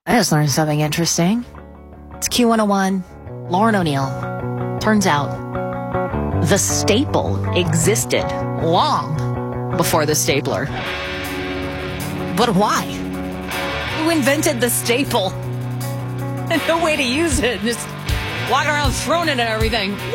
I just learned something interesting. It's Q101, Lauren O'Neill. Turns out the staple existed long before the stapler. But why? Who invented the staple? And no way to use it. Just walking around throwing it at everything.